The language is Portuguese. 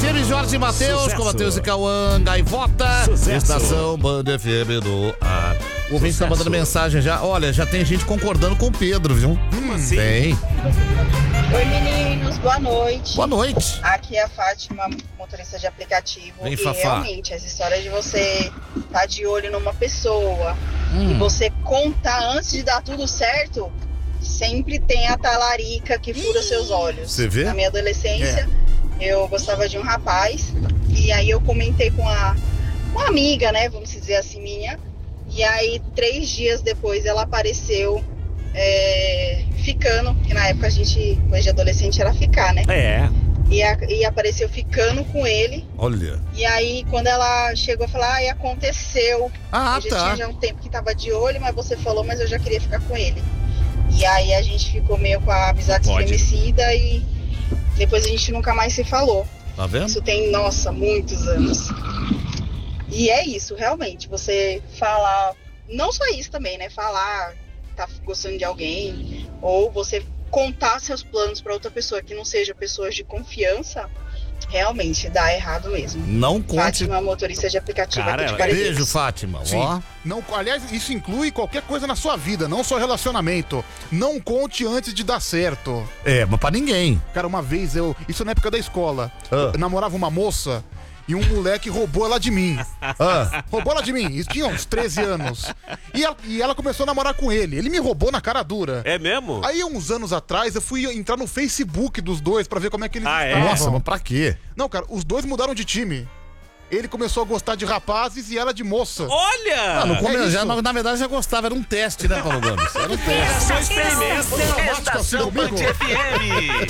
FM, Jorge Matheus, com Matheus e Cauã, Gaivota, Estação Band FM do ar. O ouvinte tá mandando mensagem já. Olha, já tem gente concordando com o Pedro, viu? Assim? Tem. Oi, meninos, boa noite. Boa noite. Aqui é a Fátima, motorista de aplicativo. Vem, e Fafá. realmente, essa história de você estar de olho numa pessoa e você contar antes de dar tudo certo, sempre tem a talarica que fura seus olhos. Você vê? Na minha adolescência, eu gostava de um rapaz e aí eu comentei com uma amiga, né, vamos dizer assim, minha. E aí, 3 dias depois, ela apareceu ficando, que na época a gente, coisa de adolescente, era ficar, né? E apareceu ficando com ele. Olha. E aí, quando ela chegou a falar, aconteceu. Eu já tinha já um tempo que tava de olho, mas você falou, mas eu já queria ficar com ele. E aí a gente ficou meio com a amizade estremecida e depois a gente nunca mais se falou. Tá vendo? Isso tem, nossa, muitos anos. E é isso, realmente, você falar, não só isso também, né? Falar, tá gostando de alguém, ou você contar seus planos para outra pessoa que não seja pessoas de confiança, realmente dá errado mesmo. Não conte. Fátima, motorista de aplicativo aqui de Beijo, Parelheiros. Fátima. Sim. Ó. Não, aliás, isso inclui qualquer coisa na sua vida, não só relacionamento. Não conte antes de dar certo. Mas pra ninguém. Cara, uma vez isso na época da escola, eu namorava uma moça e um moleque roubou ela de mim. Roubou ela de mim, isso tinha uns 13 anos. E ela começou a namorar com ele. Ele me roubou na cara dura. É mesmo? Aí, uns anos atrás, eu fui entrar no Facebook dos dois pra ver como é que eles estavam. Nossa, mas pra quê? Não, cara, os dois mudaram de time. Ele começou a gostar de rapazes e ela de moça. Olha! No começo, na verdade já gostava, era um teste, né, Paulo Gomes? Era um teste. Só experimenta. Estação Band FM.